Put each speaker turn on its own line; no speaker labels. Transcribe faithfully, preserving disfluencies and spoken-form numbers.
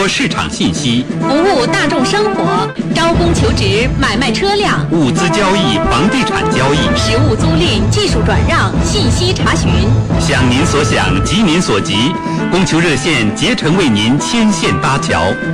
播市场信息，
服务大众生活，招工求职，买卖车辆，
物资交易，房地产交易，
实物租赁，技术转让，信息查询。
想您所想，急您所急，供求热线竭诚为您牵线搭桥。